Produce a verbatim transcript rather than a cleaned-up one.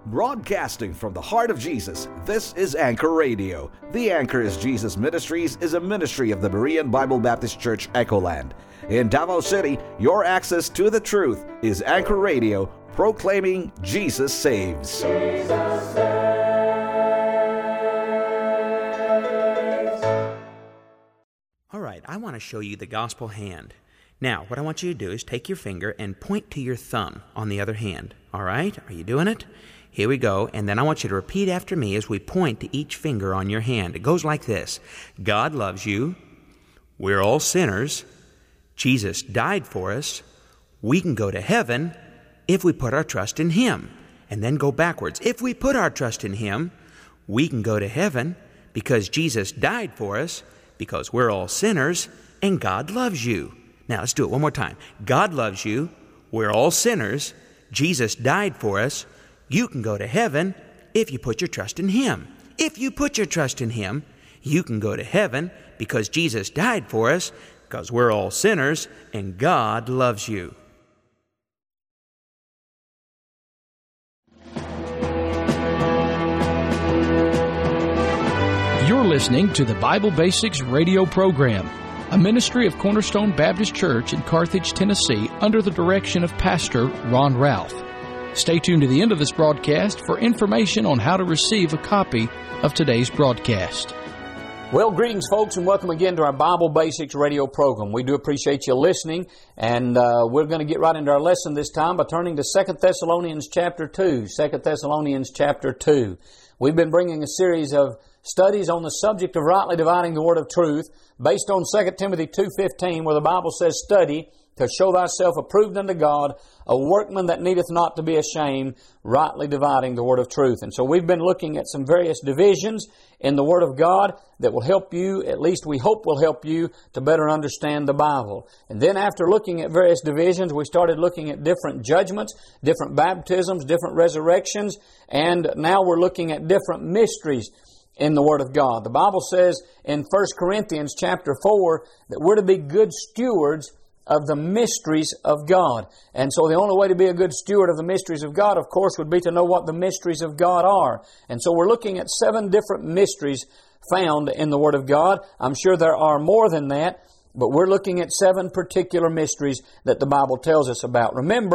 Broadcasting from the heart of Jesus, this is Anchor Radio. The Anchor is Jesus Ministries is a ministry of the Berean Bible Baptist Church, Echoland. In Davao City, your access to the truth is Anchor Radio, proclaiming Jesus saves. Jesus saves. All right, I want to show you the gospel hand. Now, what I want you to do is take your finger and point to your thumb on the other hand. All right? Are you doing it? Here we go. And then I want you to repeat after me as we point to each finger on your hand. It goes like this. God loves you. We're all sinners. Jesus died for us. We can go to heaven if we put our trust in Him. And then go backwards. If we put our trust in Him, we can go to heaven because Jesus died for us, because we're all sinners, and God loves you. Now, let's do it one more time. God loves you. We're all sinners. Jesus died for us. You can go to heaven if you put your trust in Him. If you put your trust in Him, you can go to heaven because Jesus died for us, because we're all sinners, and God loves you. You're listening to the Bible Basics radio program, a ministry of Cornerstone Baptist Church in Carthage, Tennessee, under the direction of Pastor Ron Ralph. Stay tuned to the end of this broadcast for information on how to receive a copy of today's broadcast. Well, greetings, folks, and welcome again to our Bible Basics radio program. We do appreciate you listening, and uh, we're going to get right into our lesson this time by turning to Second Thessalonians chapter two. Second Thessalonians chapter two. We've been bringing a series of studies on the subject of rightly dividing the word of truth based on Second Timothy two fifteen, where the Bible says, "Study to show thyself approved unto God, a workman that needeth not to be ashamed, rightly dividing the word of truth." And so we've been looking at some various divisions in the Word of God that will help you, at least we hope will help you, to better understand the Bible. And then after looking at various divisions, we started looking at different judgments, different baptisms, different resurrections, and now we're looking at different mysteries in the Word of God. The Bible says in First Corinthians chapter four that we're to be good stewards of the mysteries of God. And so the only way to be a good steward of the mysteries of God, of course, would be to know what the mysteries of God are. And so we're looking at seven different mysteries found in the Word of God. I'm sure there are more than that, but we're looking at seven particular mysteries that the Bible tells us about. Remember,